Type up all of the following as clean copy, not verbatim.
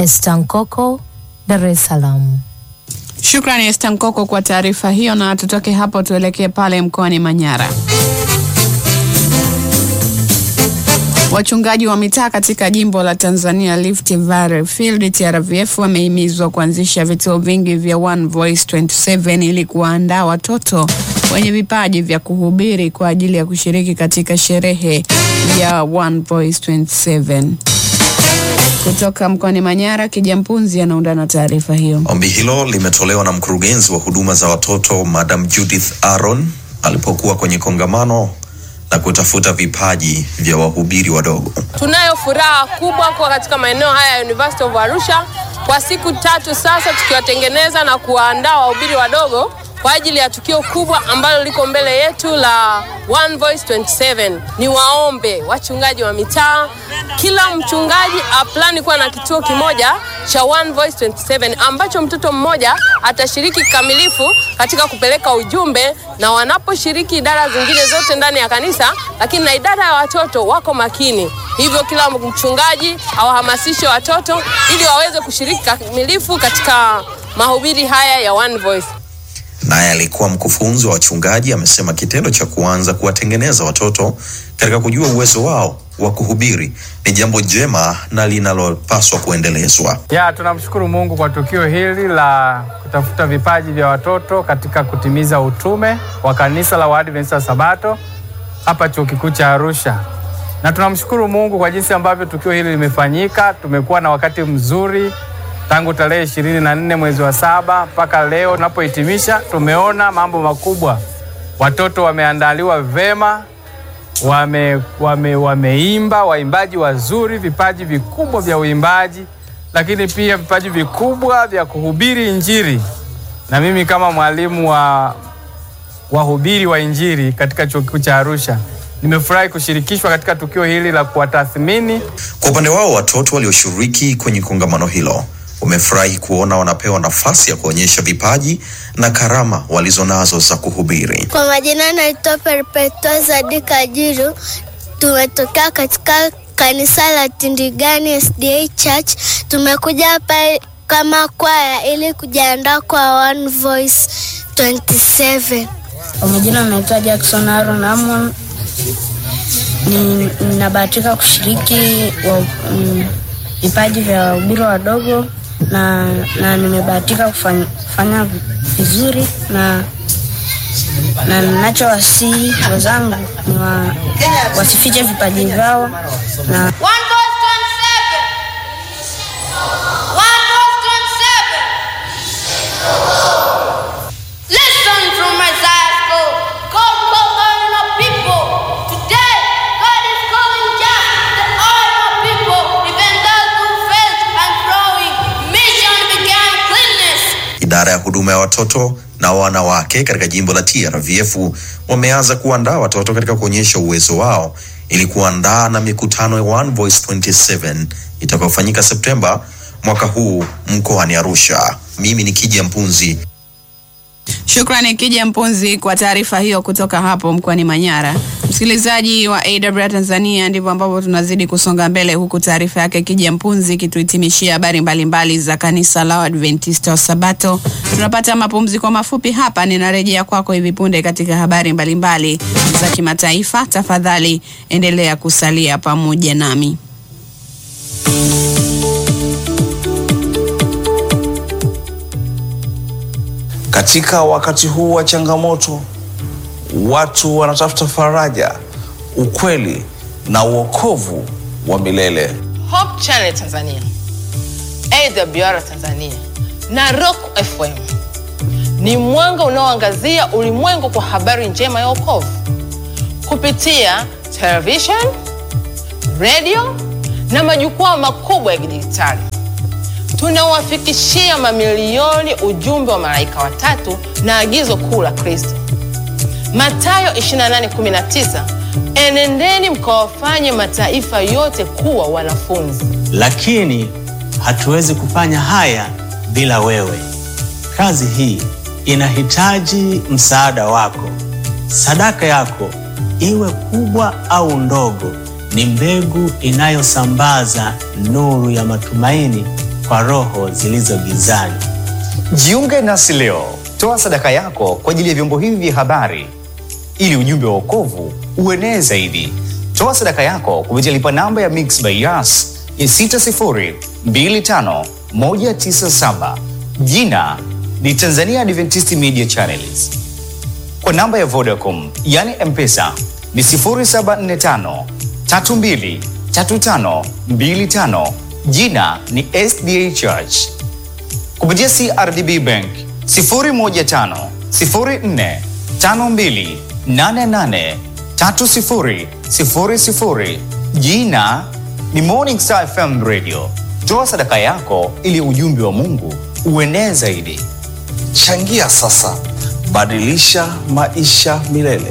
Esther Nkoko, Dar es Salaam. Shukrani Esther Nkoko kwa taarifa hiyo, na tutoke hapo tuelekee pale mkoani Manyara. Wachungaji wa mitaa katika jimbo la Tanzania Rift Valley Field TRVF wamehimizwa kuanzisha vituo vingi vya One Voice 27 ili kuandaa watoto wenye vipaji vya kuhubiri kwa ajili ya kushiriki katika sherehe ya One Voice 27. Kutoka mkoani Manyara, Kijampunzi anaunda na taarifa hiyo. Ombi hilo limetolewa na mkurugenzi wa huduma za watoto Madam Judith Aaron alipokuwa kwenye kongamano na kutafuta vipaji vya wahubiri wadogo. Tunayo furaha kubwa kwa katika maeneo haya ya University of Arusha kwa siku 3 sasa, tukiwatengeneza na kuandaa wahubiri wadogo kwa ajili ya tukio kubwa ambalo liko mbele yetu la One Voice 27. Ni waombe wachungaji wa mitaa, kila mchungaji aplani kuwa na kituo kimoja cha One Voice 27 ambacho mtoto mmoja atashiriki kikamilifu katika kupeleka ujumbe, na wanaposhiriki idara zingine zote ndani ya kanisa, lakini na idara ya watoto wako makini. Hivyo kila mchungaji awahamasishe watoto ili waweze kushiriki kikamilifu katika mahubiri haya ya One Voice. Naye alikuwa mkufunzi wa wachungaji amesema kitendo cha kuanza kuwatengeneza watoto katika kujua uwezo wao wa kuhubiri ni jambo jema na linalopaswa kuendelezwa. Tunamshukuru Mungu kwa tukio hili la kutafuta vipaji vya watoto katika kutimiza utume wa kanisa la Waadventista Sabato hapa Chuo Kikuu cha Arusha. Na tunamshukuru Mungu kwa jinsi ambavyo tukio hili limefanyika. Tumekuwa na wakati mzuri tangu tarehe 24 mwezi wa 7 mpaka leo tunapohitimisha. Tumeona mambo makubwa. Watoto wameandaliwa vema, wameimba, waimbaji wazuri, vipaji vikubwa vya uimbaji, lakini pia vipaji vikubwa vya kuhubiri Injili. Na mimi kama mwalimu wa wahubiri wa Injili katika Chuo Kikuu cha Arusha, nimefurahi kushirikishwa katika tukio hili la kuwatathmini. Kwa upande wao, watoto walioshiriki kwenye kongamano hilo wamefurahi kuona wanapewa nafasi ya kuonyesha vipaji na karama walizonazo za kuhubiri. Kwa majina naitwa Perpetua Zadika Jiru. Tumetokea katika kanisa la Tindigani SDA Church. Tumekuja hapa kama kwaya ili kujiandaa kwa One Voice 27. Kwa majina naitwa Jackson Aaron Amon. Ninabahatika kushiriki vipaji vya wahubiri wadogo na nimebahatika kufanya vizuri, na ninachowasihi wenzangu ni wasifiche vipaji vyao. Na Idara ya huduma ya watoto na wanawake katika jimbo la TRVF wameanza kuandaa watoto katika kuonyesha uwezo wao ili kuandaa na mikutano ya One Voice 27 itakayofanyika Septemba mwaka huu mkoani Arusha. Mimi ni Kijampunzi. Shukrani Kijampunzi kwa taarifa hiyo kutoka hapo mkoani Manyara. Msikilizaji wa AWR Tanzania, ndivyo ambavyo tunazidi kusonga mbele, huku taarifa yake Kijampunzi kituhitimishia habari mbalimbali za kanisa la Adventista Sabato. Tunapata mapumziko mafupi hapa, ninarejea kwako hivi punde katika habari mbalimbali za kimataifa. Tafadhali endelea kusalia pamoja nami. Katika wakati huu wa changamoto, watu wanatafuta faraja, ukweli na uokovu wa milele. Hope Channel Tanzania, AWR Tanzania na Rock FM ni mwanga unaoangazia ulimwengu kwa habari njema ya wokovu kupitia television, radio na majukwaa makubwa ya kidijitali. Tunawafikishia mamilioni ujumbe wa malaika watatu na agizo kuu la Kristo. Mathayo 28:19, enendeni mkawafanye mataifa yote kuwa wanafunzi. Lakini hatuwezi kufanya haya bila wewe. Kazi hii inahitaji msaada wako. Sadaka yako, iwe kubwa au ndogo, ni mbegu inayosambaza nuru ya matumaini kwa roho zilizo gizani. Jiunge nasi leo, toa sadaka yako kwa ajili ya vyombo hivi vya habari ili ujumbe wa wokovu uenee zaidi. Toa sadaka yako kupitia lipa namba ya Mixx by Yas ya 6025197. Jina ni Tanzania Adventist Media Channels. Kwa namba ya Vodacom yani M-Pesa ni 0745 32 35 25. Jina ni SDA Church. Kupitia CRDB Bank 015 04 52 88 30 00. Jina ni Morning Star FM Radio. Toa sadaka yako ili ujumbe wa Mungu uenee zaidi. Changia sasa, badilisha maisha milele.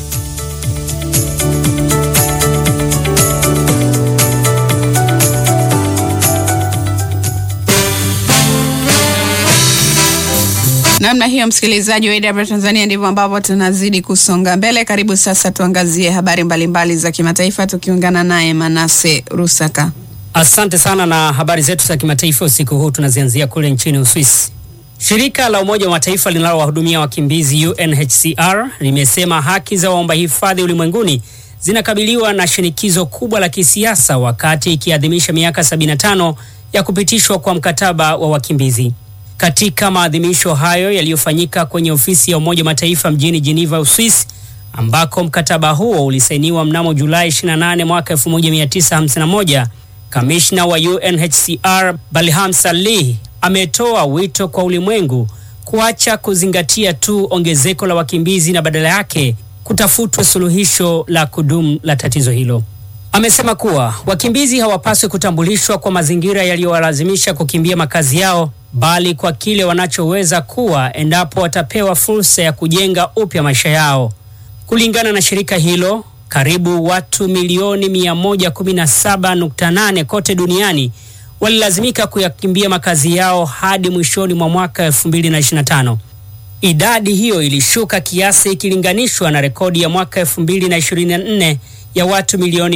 Namna hiyo, msikilizaji wa AWR Tanzania, ndivyo ambavyo tunazidi kusonga mbele. Karibu sasa tuangazie habari mbalimbali za kimataifa tukiungana naye Manase Rusaka. Asante sana, na habari zetu za kimataifa usiku huu tunazianzia kule nchini Uswisi. Shirika la Umoja wa Mataifa linalowahudumia wakimbizi UNHCR limesema haki za waomba hifadhi ulimwenguni zinakabiliwa na shinikizo kubwa la kisiasa wakati ikiadhimisha miaka 75 ya kupitishwa kwa mkataba wa wakimbizi. Katika maadhimisho hayo yaliyofanyika kwenye ofisi ya Umoja wa Mataifa mjini Geneva, Uswisi, ambako mkataba huo ulisainiwa mnamo Julai 28 mwaka 1951, kamishna wa UNHCR Balham Salih ametoa wito kwa ulimwengu kuacha kuzingatia tu ongezeko la wakimbizi na badala yake kutafutwa suluhisho la kudumu la tatizo hilo. Amesema kuwa wakimbizi hawapaswi kutambulishwa kwa mazingira yaliyowalazimisha kukimbia makazi yao, bali kwa kile wanachoweza kuwa endapo watapewa fursa ya kujenga upya maisha yao. Kulingana na shirika hilo, karibu watu milioni 117.8 kote duniani walilazimika kuyakimbia makazi yao hadi mwishoni mwa mwaka 2025. Idadi hiyo ilishuka kiasi ikilinganishwa na rekodi ya mwaka 2024 ya watu milioni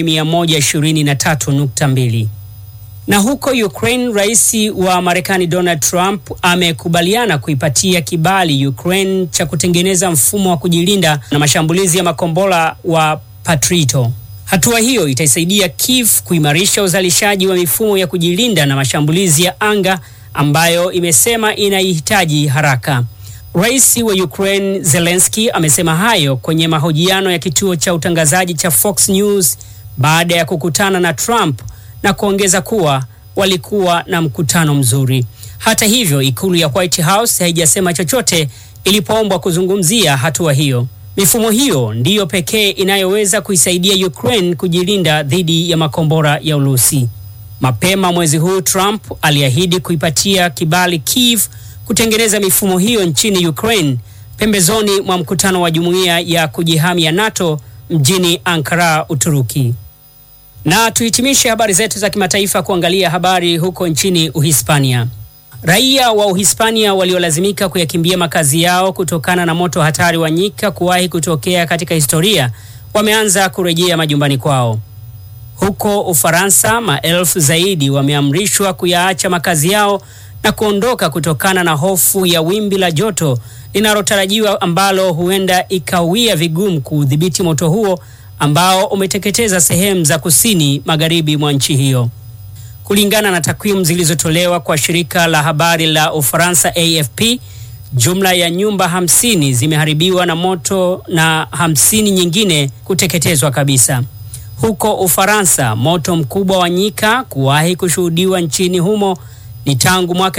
123.2. Na huko Ukraine, rais wa Marekani Donald Trump amekubaliana kuipatia kibali Ukraine cha kutengeneza mfumo wa kujilinda na mashambulizi ya makombora wa Patriot. Hatua hiyo itaisaidia Kiev kuimarisha uzalishaji wa mifumo ya kujilinda na mashambulizi ya anga ambayo imesema inaihitaji haraka. Rais wa Ukraine Zelensky amesema hayo kwenye mahojiano ya kituo cha utangazaji cha Fox News baada ya kukutana na Trump na kuongeza kuwa walikuwa na mkutano mzuri. Hata hivyo, ikulu ya White House haijasema chochote ilipoombwa kuzungumzia hatua hiyo. Mifumo hiyo ndiyo pekee inayoweza kuisaidia Ukraine kujilinda dhidi ya makombora ya Urusi. Mapema mwezi huu Trump aliahidi kuipatia kibali Kiev kutengeneza mifumo hiyo nchini Ukraine pembezoni mwa mkutano wa jumuiya ya kujihami ya NATO mjini Ankara, Uturuki. Na tuhitimishe habari zetu za kimataifa kuangalia habari huko nchini Uhispania. Raia wa Uhispania waliolazimika kuyakimbia makazi yao kutokana na moto hatari wa nyika kuwahi kutokea katika historia wameanza kurejea majumbani kwao. Huko Ufaransa, maelfu zaidi wameamrishwa kuyaacha makazi yao na kuondoka kutokana na hofu ya wimbi la joto linalotarajiwa ambalo huenda ikawia vigumu kudhibiti moto huo ambao umeteketeza sehemu za kusini magharibi mwa nchi hiyo. Kulingana na takwimu zilizotolewa kwa shirika la habari la Ufaransa AFP, jumla ya nyumba 50 zimeharibiwa na moto na 50 nyingine kuteketezwa kabisa. Huko Ufaransa, moto mkubwa wa nyika kuwahi kushuhudiwa nchini humo ni tangu mwaka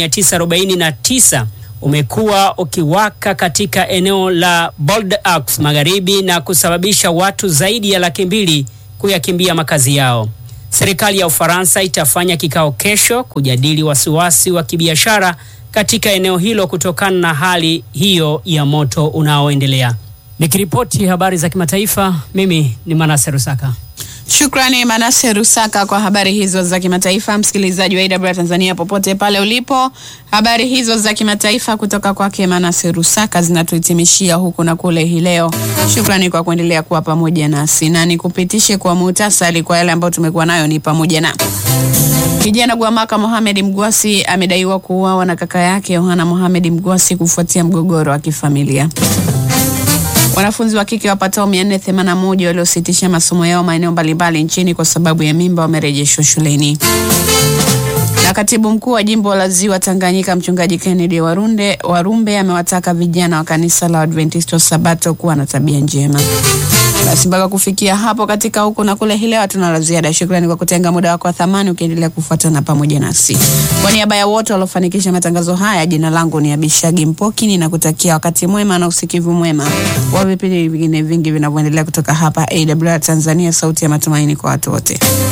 1949 umekuwa ukiwaka katika eneo la Bordeaux magharibi na kusababisha watu zaidi ya 200,000 kuyakimbia makazi yao. Serikali ya Ufaransa itafanya kikao kesho kujadili wasiwasi wa kibiashara katika eneo hilo kutokana na hali hiyo ya moto unaoendelea. Nikiripoti habari za kimataifa, mimi ni Manase Rusaka. Shukrani Manase Rusaka kwa habari hizo za kimataifa. Msikilizaji wa AWR Tanzania popote pale ulipo, habari hizo za kimataifa kutoka kwake Manase Rusaka zinatuhitimishia huku na kule hii leo. Shukrani kwa kuendelea kuwa pamoja nasi, na nikupitishe kwa muhtasari kwa yale ambayo tumekuwa nayo ni pamoja na Kijana Gwamaka Mohamed Mgwasi amedaiwa kuuawa na kaka yake Yohana Mohamed Mgwasi kufuatia mgogoro wa kifamilia. Wanafunzi wa kike wapatao 481 waliositisha masomo yao maeneo mbalimbali nchini kwa sababu ya mimba wamerejeshwa shuleni. Na katibu mkuu wa jimbo la Ziwa Tanganyika Mchungaji Kennedy Warumbe amewataka vijana wa kanisa la Adventista wa Sabato kuwa na tabia njema. Basi mpaka kufikia hapo katika huku na kule hii leo tuna la ziada. Shukrani kwa kutenga muda wako wa thamani ukiendelea kufuatana pamoja nasi. Kwa niaba ya wote waliofanikisha matangazo haya, jina langu ni Abishagi Mpoki, ninakutakia wakati mwema na usikivu mwema wa vipindi vingine vingi vinavyoendelea kutoka hapa AWR Tanzania, sauti ya matumaini kwa watu wote.